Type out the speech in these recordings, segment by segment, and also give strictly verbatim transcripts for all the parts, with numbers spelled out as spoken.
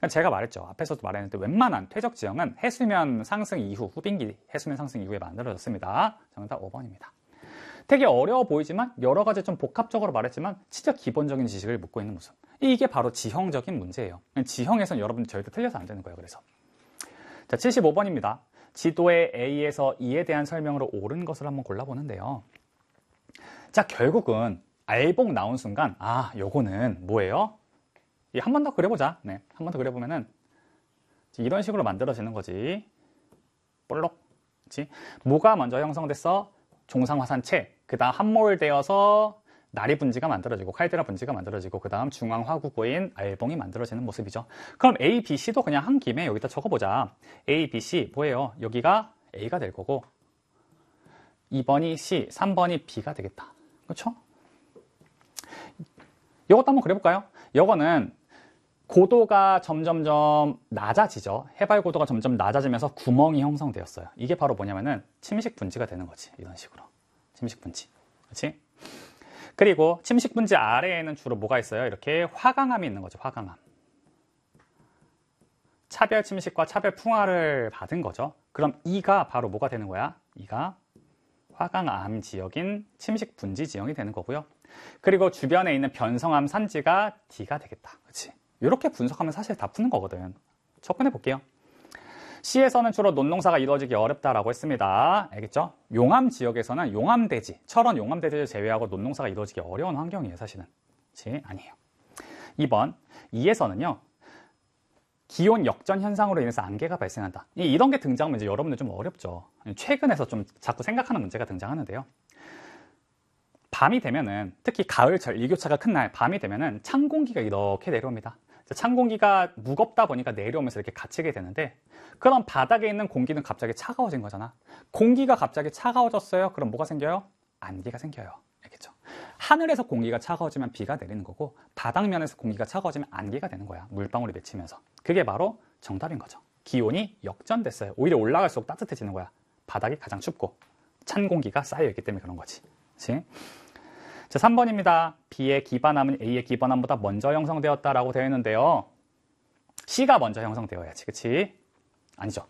제가 말했죠. 앞에서도 말했는데 웬만한 퇴적 지형은 해수면 상승 이후, 후빙기 해수면 상승 이후에 만들어졌습니다. 정답 오 번입니다. 되게 어려워 보이지만 여러 가지 좀 복합적으로 말했지만 진짜 기본적인 지식을 묻고 있는 모습. 이게 바로 지형적인 문제예요. 지형에서는 여러분 절대 틀려서 안 되는 거예요. 그래서 자, 칠십오 번입니다. 지도에 A에서 E에 대한 설명으로 옳은 것을 한번 골라보는데요. 자, 결국은 알복 나온 순간 아, 요거는 뭐예요? 한 번 더 그려보자. 네, 한 번 더 그려보면은 이런 식으로 만들어지는 거지. 볼록. 그렇지? 뭐가 먼저 형성됐어? 종상화산체. 그 다음 함몰되어서 나리 분지가 만들어지고 칼데라 분지가 만들어지고 그 다음 중앙화구고인 알봉이 만들어지는 모습이죠. 그럼 A, B, C도 그냥 한 김에 여기다 적어보자. A, B, C 뭐예요? 여기가 A가 될 거고 이 번이 C, 삼 번이 B가 되겠다. 그렇죠? 이것도 한번 그려볼까요? 이거는 고도가 점점점 낮아지죠. 해발 고도가 점점 낮아지면서 구멍이 형성되었어요. 이게 바로 뭐냐면은 침식 분지가 되는 거지. 이런 식으로. 침식 분지. 그렇지? 그리고 침식 분지 아래에는 주로 뭐가 있어요? 이렇게 화강암이 있는 거죠. 화강암. 차별 침식과 차별 풍화를 받은 거죠. 그럼 이가 바로 뭐가 되는 거야? 이가 화강암 지역인 침식 분지 지형이 되는 거고요. 그리고 주변에 있는 변성암 산지가 D가 되겠다. 그렇지? 이렇게 분석하면 사실 다 푸는 거거든. 접근해 볼게요. C에서는 주로 논농사가 이루어지기 어렵다라고 했습니다. 알겠죠? 용암 지역에서는 용암대지, 철원 용암대지를 제외하고 논농사가 이루어지기 어려운 환경이에요, 사실은. 그렇지? 아니에요. 이 번, 이에서는요. 기온 역전 현상으로 인해서 안개가 발생한다. 이런 게 등장하면 이제 여러분들 좀 어렵죠. 최근에서 좀 자꾸 생각하는 문제가 등장하는데요. 밤이 되면은, 특히 가을철, 일교차가 큰 날, 밤이 되면은 찬 공기가 이렇게 내려옵니다. 찬 공기가 무겁다 보니까 내려오면서 이렇게 갇히게 되는데, 그럼 바닥에 있는 공기는 갑자기 차가워진 거잖아. 공기가 갑자기 차가워졌어요. 그럼 뭐가 생겨요? 안개가 생겨요. 알겠죠? 하늘에서 공기가 차가워지면 비가 내리는 거고, 바닥면에서 공기가 차가워지면 안개가 되는 거야. 물방울이 맺히면서. 그게 바로 정답인 거죠. 기온이 역전됐어요. 오히려 올라갈수록 따뜻해지는 거야. 바닥이 가장 춥고 찬 공기가 쌓여있기 때문에 그런 거지. 그치? 자, 삼 번입니다. B의 기반암은 A의 기반암보다 먼저 형성되었다라고 되어 있는데요. C가 먼저 형성되어야지. 그치? 아니죠.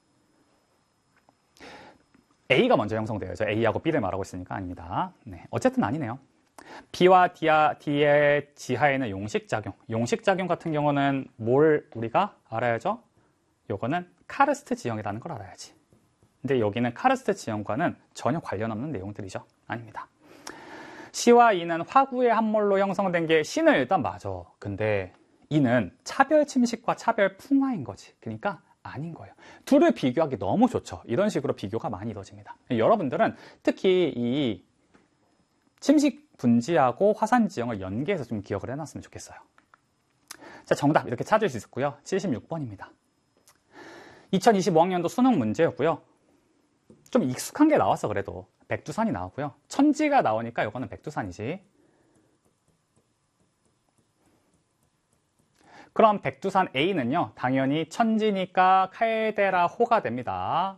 A가 먼저 형성되어야죠. A하고 B를 말하고 있으니까 아닙니다. 네, 어쨌든 아니네요. B와 D와 D의 지하에는 용식작용. 용식작용 같은 경우는 뭘 우리가 알아야죠? 요거는 카르스트 지형이라는 걸 알아야지. 근데 여기는 카르스트 지형과는 전혀 관련 없는 내용들이죠. 아닙니다. C와 E는 화구의 함몰로 형성된 게 C는 일단 맞아. 근데 E는 차별 침식과 차별 풍화인 거지. 그러니까 아닌 거예요. 둘을 비교하기 너무 좋죠. 이런 식으로 비교가 많이 이루어집니다. 여러분들은 특히 이 침식 분지하고 화산 지형을 연계해서 좀 기억을 해놨으면 좋겠어요. 자, 정답 이렇게 찾을 수 있고요. 칠십육 번입니다. 이천이십오 학년도 수능 문제였고요. 좀 익숙한 게 나왔어. 그래도 백두산이 나왔고요. 천지가 나오니까 이거는 백두산이지. 그럼 백두산 A는요, 당연히 천지니까 칼데라호가 됩니다.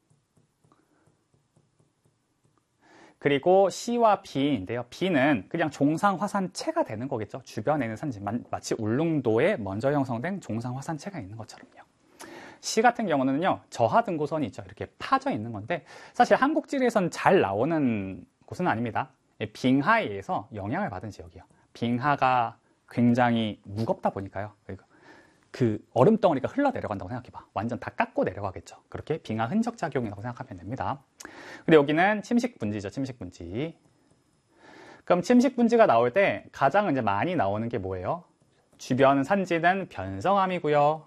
그리고 C와 B인데요. B는 그냥 종상화산체가 되는 거겠죠. 주변에 있는 산지, 마치 울릉도에 먼저 형성된 종상화산체가 있는 것처럼요. C 같은 경우는요, 저하 등고선이 있죠. 이렇게 파져 있는 건데, 사실 한국지리에선 잘 나오는 곳은 아닙니다. 빙하에서 영향을 받은 지역이에요. 빙하가 굉장히 무겁다 보니까요. 그 얼음덩어리가 흘러내려간다고 생각해봐. 완전 다 깎고 내려가겠죠. 그렇게 빙하 흔적 작용이라고 생각하면 됩니다. 근데 여기는 침식 분지죠. 침식 분지. 그럼 침식 분지가 나올 때 가장 이제 많이 나오는 게 뭐예요? 주변 산지는 변성암이고요.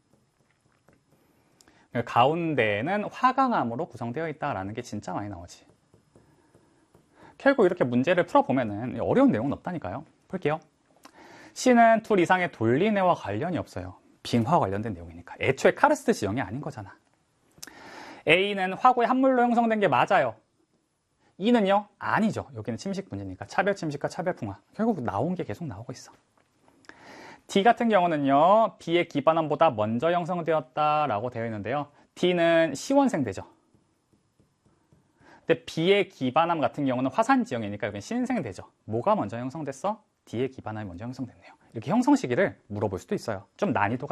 가운데에는 화강암으로 구성되어 있다라는 게 진짜 많이 나오지. 결국 이렇게 문제를 풀어보면은 어려운 내용은 없다니까요. 볼게요. C는 둘 이상의 돌리네와 관련이 없어요. 빙화 관련된 내용이니까. 애초에 카르스트 지형이 아닌 거잖아. A는 화구의 함물로 형성된 게 맞아요. E는요? 아니죠. 여기는 침식 분지니까 차별 침식과 차별 풍화. 결국 나온 게 계속 나오고 있어. D 같은 경우는요, B의 기반암보다 먼저 형성되었다라고 되어 있는데요. D는 시원생대죠. 근데 B의 기반암 같은 경우는 화산 지형이니까 여기는 신생대죠. 뭐가 먼저 형성됐어? D의 기반암이 먼저 형성됐네요. 이렇게 형성 시기를 물어볼 수도 있어요. 좀 난이도가